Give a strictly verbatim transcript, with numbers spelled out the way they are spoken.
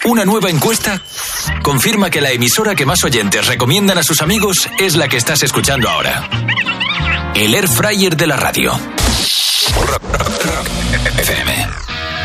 Una nueva encuesta confirma que la emisora que más oyentes recomiendan a sus amigos es la que estás escuchando ahora. El Air Fryer de la radio. Rock, rock, rock, F M.